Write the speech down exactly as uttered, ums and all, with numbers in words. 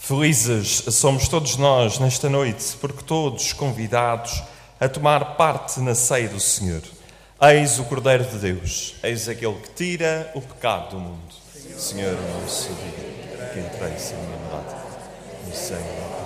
Felizes somos todos nós nesta noite, porque todos convidados a tomar parte na ceia do Senhor. Eis o Cordeiro de Deus, eis aquele que tira o pecado do mundo. Senhor, não se diga que entrei sem minha morada. No Senhor.